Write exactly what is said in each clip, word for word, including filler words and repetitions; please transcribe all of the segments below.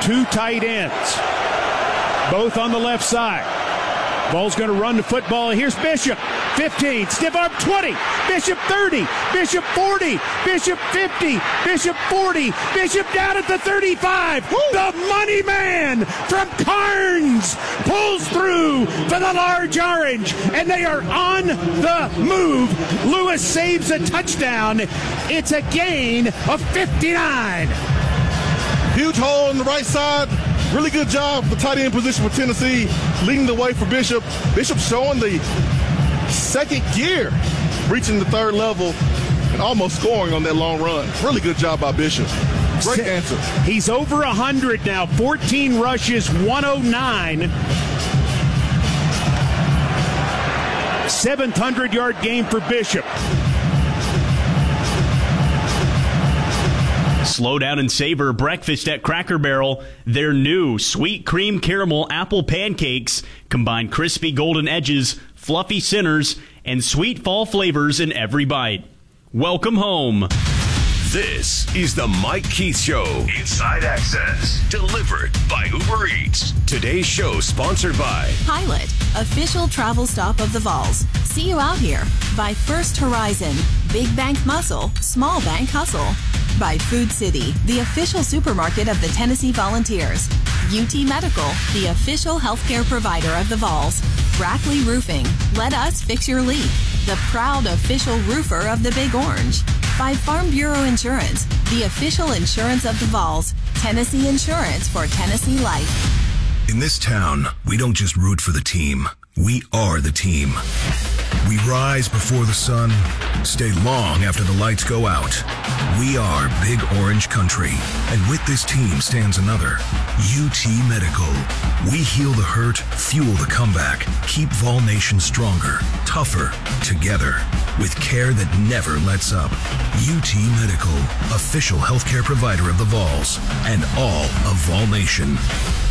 two tight ends, both on the left side. Ball's going to run the football. Here's Bishop. fifteen. Stiff arm twenty. Bishop thirty. Bishop forty. Bishop fifty. Bishop forty. Bishop down at the thirty-five. Woo! The money man from Carnes pulls through for the large orange, and they are on the move. Lewis saves a touchdown. It's a gain of fifty-nine. Huge hole on the right side. Really good job, the tight end position for Tennessee, leading the way for Bishop. Bishop showing the second gear, reaching the third level, and almost scoring on that long run. Really good job by Bishop. Great answer. He's over one hundred now, fourteen rushes, one oh nine. seventh hundred-yard game for Bishop. Slow down and savor breakfast at Cracker Barrel. Their new sweet cream caramel apple pancakes combine crispy golden edges, fluffy centers, and sweet fall flavors in every bite. Welcome home. This is the Mike Keith Show. Inside Access. Delivered by Uber Eats. Today's show sponsored by Pilot, official travel stop of the Vols. See you out here. By First Horizon, Big Bank Muscle, Small Bank Hustle. By Food City, the official supermarket of the Tennessee Volunteers. U T Medical, the official healthcare provider of the Vols. Brackley Roofing, let us fix your leak. The proud official roofer of the Big Orange. By Farm Bureau Insurance, the official insurance of the Vols. Tennessee Insurance for Tennessee Life. In this town, we don't just root for the team. We are the team. We rise before the sun, stay long after the lights go out. We are Big Orange Country, and with this team stands another, U T Medical. We heal the hurt, fuel the comeback, keep Vol Nation stronger, tougher, together, with care that never lets up. U T Medical, official healthcare provider of the Vols, and all of Vol Nation.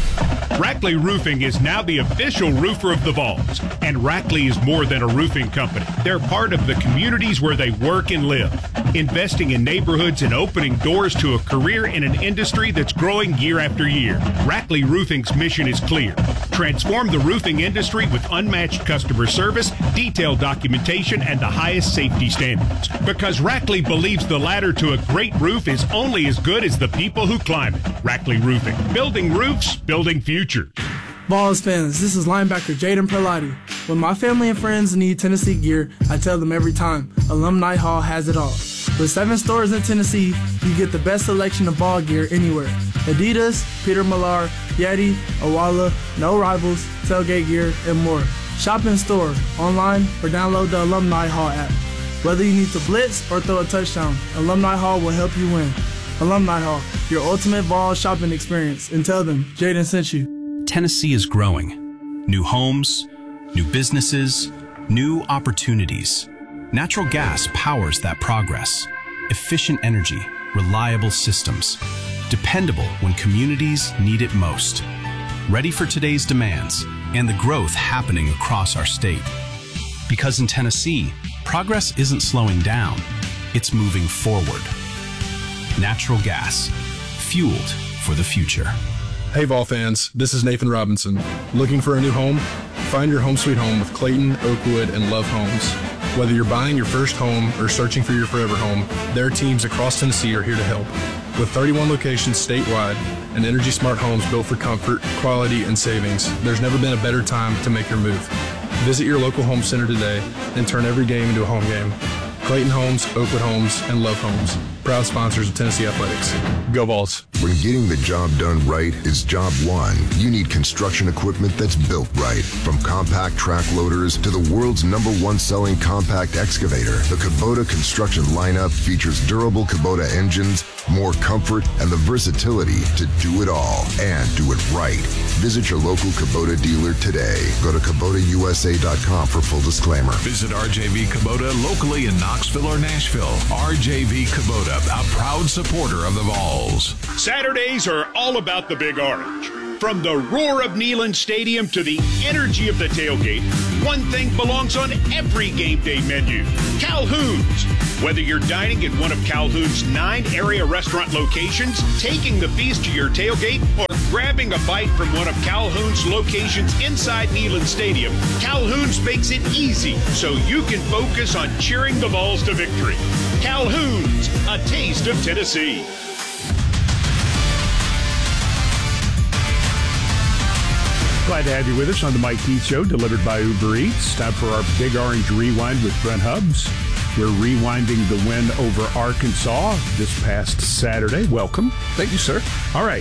Rackley Roofing is now the official roofer of the Vols, and Rackley is more than a roofing company. They're part of the communities where they work and live, investing in neighborhoods and opening doors to a career in an industry that's growing year after year. Rackley Roofing's mission is clear. Transform the roofing industry with unmatched customer service, detailed documentation, and the highest safety standards. Because Rackley believes the ladder to a great roof is only as good as the people who climb it. Rackley Roofing. Building roofs, building futures. Vols fans, this is linebacker Jaden Perlotti. When my family and friends need Tennessee gear, I tell them every time, Alumni Hall has it all. With seven stores in Tennessee, you get the best selection of ball gear anywhere. Adidas, Peter Millar, Yeti, Awala, No Rivals, Tailgate Gear, and more. Shop in store, online, or download the Alumni Hall app. Whether you need to blitz or throw a touchdown, Alumni Hall will help you win. Alumni Hall, your ultimate Vols shopping experience. And tell them Jaden sent you. Tennessee is growing. New homes, new businesses, new opportunities. Natural gas powers that progress. Efficient energy, reliable systems. Dependable when communities need it most. Ready for today's demands and the growth happening across our state. Because in Tennessee, progress isn't slowing down, it's moving forward. Natural gas, fueled for the future. Hey Vol fans, this is Nathan Robinson. Looking for a new home? Find your home sweet home with Clayton, Oakwood, and Love Homes. Whether you're buying your first home or searching for your forever home, their teams across Tennessee are here to help. With thirty-one locations statewide and Energy Smart homes built for comfort, quality, and savings, there's never been a better time to make your move. Visit your local home center today and turn every game into a home game. Clayton Homes, Oakwood Homes, and Love Homes, proud sponsors of Tennessee Athletics. Go Vols. When getting the job done right is job one, you need construction equipment that's built right. From compact track loaders to the world's number one selling compact excavator, the Kubota construction lineup features durable Kubota engines, more comfort, and the versatility to do it all and do it right. Visit your local Kubota dealer today. Go to Kubota U S A dot com for full disclaimer. Visit R J V Kubota locally in Knoxville or Nashville. R J V Kubota, a proud supporter of the Vols. Saturdays are all about the Big Orange. From the roar of Neyland Stadium to the energy of the tailgate, one thing belongs on every game day menu: Calhoun's. Whether you're dining in one of Calhoun's nine area restaurant locations, taking the feast to your tailgate, or grabbing a bite from one of Calhoun's locations inside Neyland Stadium, Calhoun's makes it easy so you can focus on cheering the Vols to victory. Calhoun's, a taste of Tennessee. Glad to have you with us on the Mike Keith Show, delivered by Uber Eats. Time for our Big Orange Rewind with Brent Hubbs. We're rewinding the win over Arkansas this past Saturday. Welcome. Thank you, sir. All right.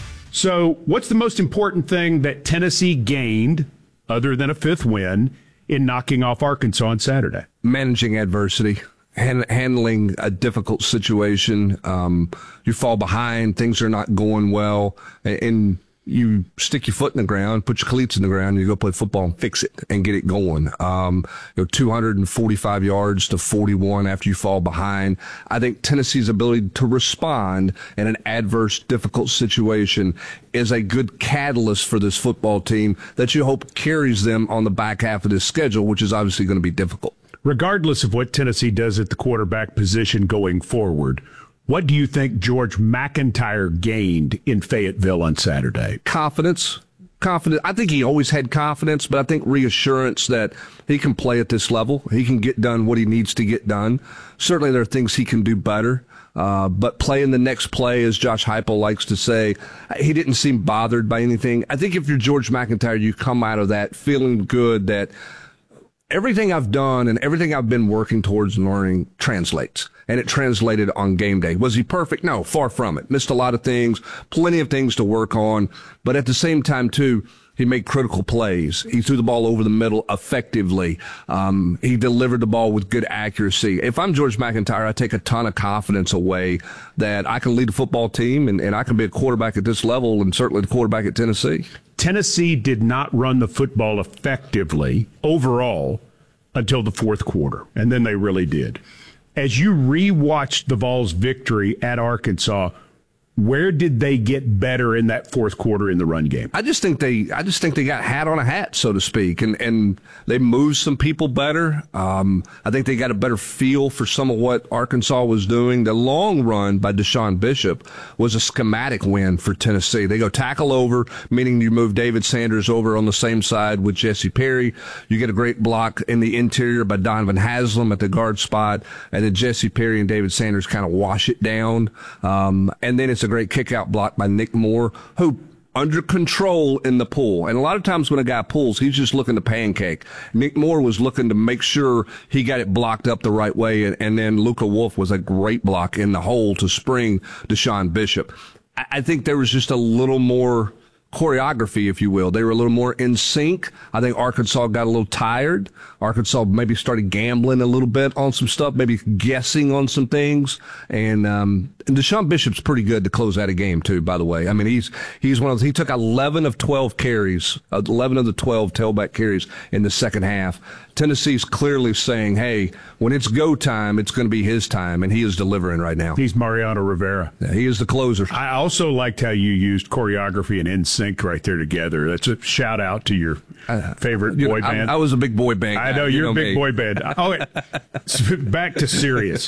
So what's the most important thing that Tennessee gained, other than a fifth win, in knocking off Arkansas on Saturday? Managing adversity. Hand, handling a difficult situation. Um, you fall behind, things are not going well, and you stick your foot in the ground, put your cleats in the ground, and you go play football and fix it and get it going. Um, you know, two hundred forty-five yards to forty-one after you fall behind. I think Tennessee's ability to respond in an adverse, difficult situation is a good catalyst for this football team that you hope carries them on the back half of this schedule, which is obviously going to be difficult. Regardless of what Tennessee does at the quarterback position going forward, what do you think George McIntyre gained in Fayetteville on Saturday? Confidence. Confidence. I think he always had confidence, but I think reassurance that he can play at this level. He can get done what he needs to get done. Certainly there are things he can do better. Uh, but playing the next play, as Josh Heupel likes to say, he didn't seem bothered by anything. I think if you're George McIntyre, you come out of that feeling good that everything I've done and everything I've been working towards and learning translates. And it translated on game day. Was he perfect? No, far from it. Missed a lot of things, plenty of things to work on. But at the same time, too, he made critical plays. He threw the ball over the middle effectively. Um, he delivered the ball with good accuracy. If I'm George McIntyre, I take a ton of confidence away that I can lead a football team and, and I can be a quarterback at this level and certainly the quarterback at Tennessee. Tennessee did not run the football effectively overall until the fourth quarter, and then they really did. As you rewatched the Vols' victory at Arkansas, where did they get better in that fourth quarter in the run game? I just think they, I just think they got hat on a hat, so to speak, and and they moved some people better. Um, I think they got a better feel for some of what Arkansas was doing. The long run by Deshaun Bishop was a schematic win for Tennessee. They go tackle over, meaning you move David Sanders over on the same side with Jesse Perry. You get a great block in the interior by Donovan Haslam at the guard spot, and then Jesse Perry and David Sanders kind of wash it down, um, and then it's a great kick-out block by Nick Moore, who under control in the pull. And a lot of times when a guy pulls, he's just looking to pancake. Nick Moore was looking to make sure he got it blocked up the right way, and, and then Luka Wolf was a great block in the hole to spring Deshaun Bishop. I, I think there was just a little more choreography, if you will. They were a little more in sync. I think Arkansas got a little tired. Arkansas maybe started gambling a little bit on some stuff, maybe guessing on some things. And, um, and Deshaun Bishop's pretty good to close out a game, too, by the way. I mean, he's he's one of those, he took eleven of twelve carries, eleven of the twelve tailback carries in the second half. Tennessee's clearly saying, hey, when it's go time, it's going to be his time, and he is delivering right now. He's Mariano Rivera. Yeah, he is the closer. I also liked how you used choreography and in sync right there together. That's a shout out to your favorite you boy know, band. I, I was a big boy band guy. I know, you you're know a big me. boy band. Oh, wait. So back to serious.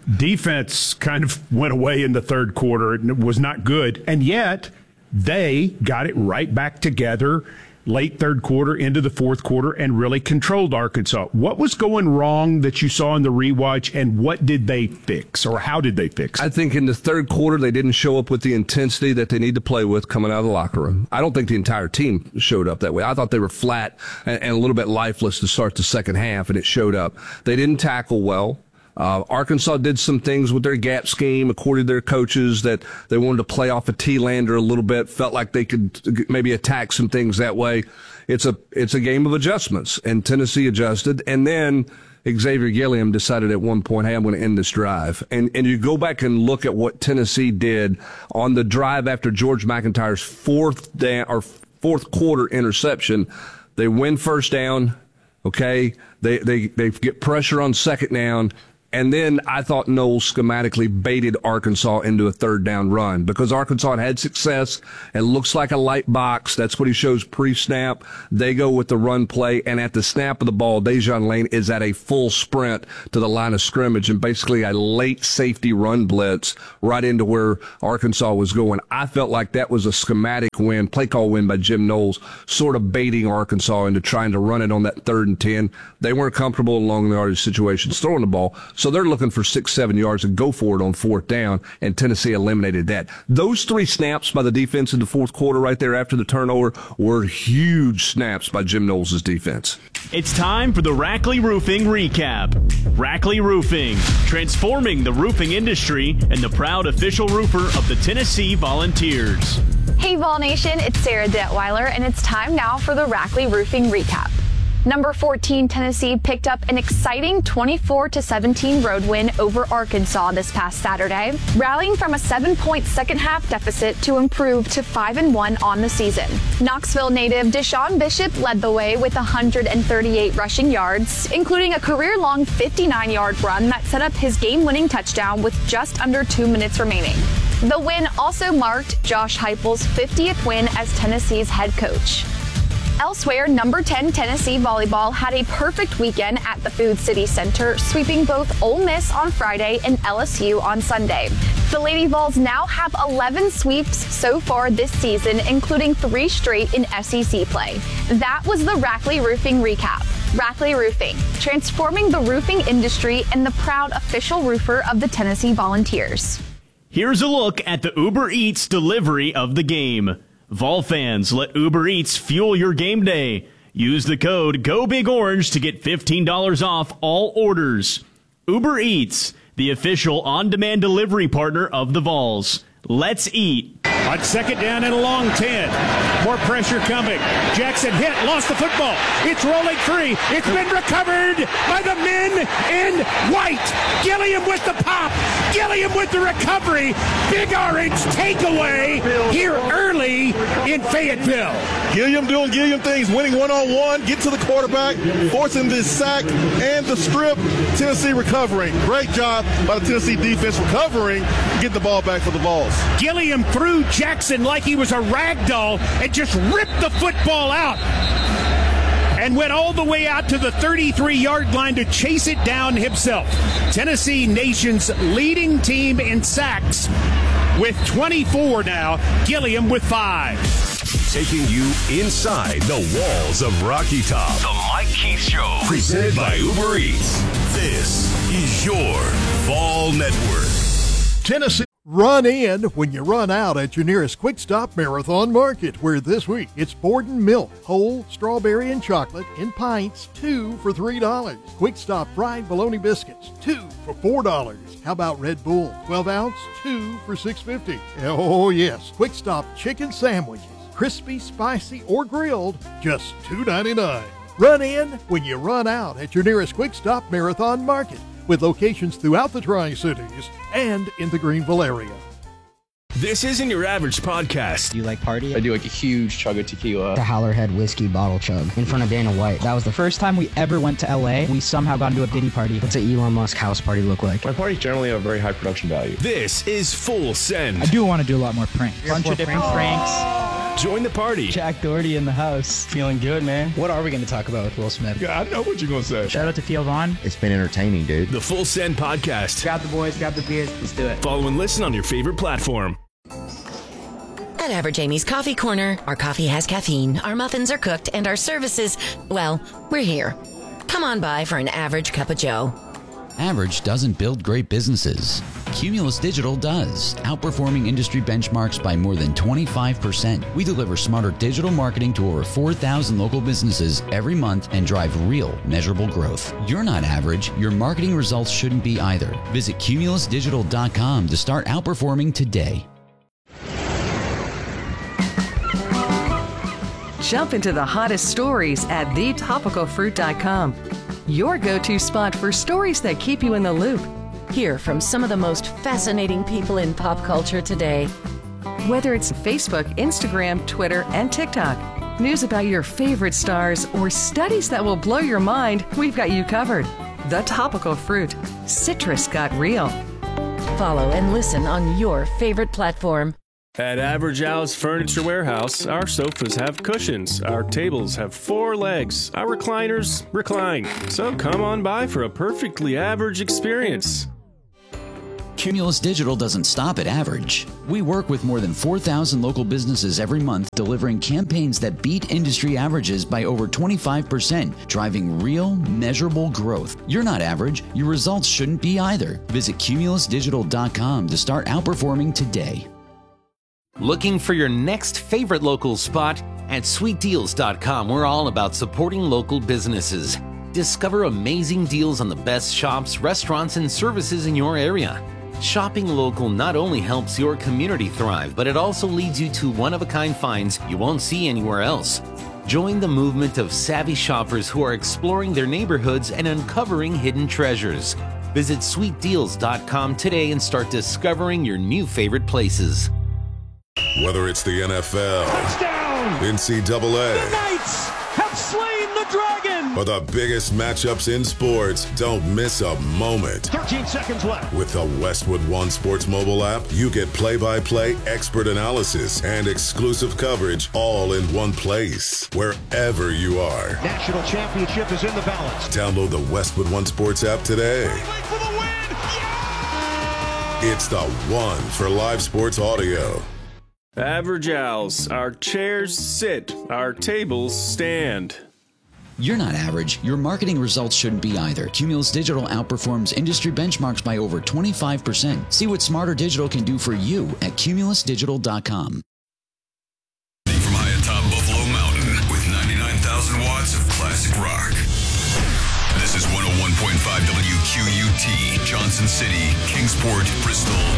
Defense kind of went away in the third quarter. It was not good, and yet they got it right back together late third quarter into the fourth quarter and really controlled Arkansas. What was going wrong that you saw in the rewatch, and what did they fix, or how did they fix it? I think in the third quarter they didn't show up with the intensity that they need to play with coming out of the locker room. I don't think the entire team showed up that way. I thought they were flat and, and a little bit lifeless to start the second half, and it showed up. They didn't tackle well. Uh, Arkansas did some things with their gap scheme, according to their coaches, that they wanted to play off of T-Lander a little bit, felt like they could maybe attack some things that way. It's a, it's a game of adjustments, and Tennessee adjusted. And then Xavier Gilliam decided at one point, hey, I'm going to end this drive. And, and you go back and look at what Tennessee did on the drive after George McIntyre's fourth down or fourth quarter interception. They win first down. Okay. They, they, they get pressure on second down. And then I thought Knowles schematically baited Arkansas into a third down run because Arkansas had success. It looks like a light box. That's what he shows pre-snap. They go with the run play, and at the snap of the ball, Dejon Lane is at a full sprint to the line of scrimmage and basically a late safety run blitz right into where Arkansas was going. I felt like that was a schematic win, play call win by Jim Knowles, sort of baiting Arkansas into trying to run it on that third and ten. They weren't comfortable in long yardage situations throwing the ball, so they're looking for six, seven yards and go for it on fourth down, and Tennessee eliminated that. Those three snaps by the defense in the fourth quarter right there after the turnover were huge snaps by Jim Knowles' defense. It's time for the Rackley Roofing Recap. Rackley Roofing, transforming the roofing industry and the proud official roofer of the Tennessee Volunteers. Hey Vol Nation, it's Sarah Detweiler, and it's time now for the Rackley Roofing Recap. Number fourteen, Tennessee picked up an exciting twenty-four to seventeen road win over Arkansas this past Saturday, rallying from a seven-point second-half deficit to improve to five and one on the season. Knoxville native Deshaun Bishop led the way with one hundred thirty-eight rushing yards, including a career-long fifty-nine-yard run that set up his game-winning touchdown with just under two minutes remaining. The win also marked Josh Heupel's fiftieth win as Tennessee's head coach. Elsewhere, number ten Tennessee volleyball had a perfect weekend at the Food City Center, sweeping both Ole Miss on Friday and L S U on Sunday. The Lady Vols now have eleven sweeps so far this season, including three straight in S E C play. That was the Rackley Roofing Recap. Rackley Roofing, transforming the roofing industry and the proud official roofer of the Tennessee Volunteers. Here's a look at the Uber Eats delivery of the game. Vol fans, let Uber Eats fuel your game day. Use the code GOBIGORANGE to get fifteen dollars off all orders. Uber Eats, the official on-demand delivery partner of the Vols. Let's eat. On second down and a long ten. More pressure coming. Jackson hit, lost the football. It's rolling free. It's been recovered by the men in white. Gilliam with the pop. Gilliam with the recovery. Big Orange takeaway here early in Fayetteville. Gilliam doing Gilliam things, winning one-on-one, get to the quarterback, forcing this sack and the strip. Tennessee recovering. Great job by the Tennessee defense recovering to get the ball back for the Vols. Gilliam threw Jackson like he was a rag doll and just ripped the football out and went all the way out to the thirty-three-yard line to chase it down himself. Tennessee, nation's leading team in sacks with twenty-four now. Gilliam with five. Taking you inside the walls of Rocky Top. The Mike Keith Show. Presented by Uber Eats. This is your Vol Network. Tennessee. Run in when you run out at your nearest Quick Stop Marathon Market, where this week it's Borden milk, whole, strawberry, and chocolate in pints, two for three dollars. Quick Stop fried bologna biscuits, two for four dollars. How about Red Bull, twelve ounce, two for six fifty. Oh yes, Quick Stop chicken sandwiches, crispy, spicy, or grilled, just two ninety-nine. Run in when you run out at your nearest Quick Stop Marathon Market, with locations throughout the Tri-Cities and in the Greenville area. This isn't your average podcast. Do you like party? I do like a huge chug of tequila. The Howlerhead whiskey bottle chug in front of Dana White. That was the first time we ever went to L A. We somehow got into a Diddy party. What's an Elon Musk house party look like? My parties generally have very high production value. This is Full Send. I do want to do a lot more pranks. A bunch of different pranks. pranks. Join the party. Jack Doherty in the house. Feeling good, man. What are we going to talk about with Will Smith? Yeah, I know what you're going to say. Shout out to Theo Vaughn. It's been entertaining, dude. The Full Send Podcast. Grab the boys, grab the beers. Let's do it. Follow and listen on your favorite platform. At Average Amy's Coffee Corner, our coffee has caffeine, our muffins are cooked, and our services, well, we're here. Come on by for an average cup of joe. Average doesn't build great businesses. Cumulus Digital does, outperforming industry benchmarks by more than twenty-five percent. We deliver smarter digital marketing to over four thousand local businesses every month and drive real, measurable growth. You're not average. Your marketing results shouldn't be either. Visit cumulus digital dot com to start outperforming today. Jump into the hottest stories at the topical fruit dot com. Your go-to spot for stories that keep you in the loop. Hear from some of the most fascinating people in pop culture today. Whether it's Facebook, Instagram, Twitter, and TikTok, news about your favorite stars, or studies that will blow your mind, we've got you covered. The Topical Fruit. Citrus got real. Follow and listen on your favorite platform. At Average Al's Furniture Warehouse, our sofas have cushions, our tables have four legs, our recliners recline. So come on by for a perfectly average experience. Cumulus Digital doesn't stop at average. We work with more than four thousand local businesses every month, delivering campaigns that beat industry averages by over twenty-five percent, driving real, measurable growth. You're not average. Your results shouldn't be either. Visit cumulus digital dot com to start outperforming today. Looking for your next favorite local spot? At sweet deals dot com, we're all about supporting local businesses. Discover amazing deals on the best shops, restaurants, and services in your area. Shopping local not only helps your community thrive, but it also leads you to one-of-a-kind finds you won't see anywhere else. Join the movement of savvy shoppers who are exploring their neighborhoods and uncovering hidden treasures. Visit sweet deals dot com today and start discovering your new favorite places. Whether it's the N F L, touchdown, N C double A, the Knights have slain the dragon, or the biggest matchups in sports, don't miss a moment. thirteen seconds left. With the Westwood One Sports mobile app, you get play-by-play expert analysis and exclusive coverage all in one place, wherever you are. National championship is in the balance. Download the Westwood One Sports app today. For the win. Yeah! It's the one for live sports audio. Average Al's, our chairs sit, our tables stand. You're not average. Your marketing results shouldn't be either. Cumulus Digital outperforms industry benchmarks by over twenty-five percent. See what Smarter Digital can do for you at cumulus digital dot com. From high atop Buffalo Mountain with ninety-nine thousand watts of classic rock. This is one oh one point five W Q U T, Johnson City, Kingsport, Bristol,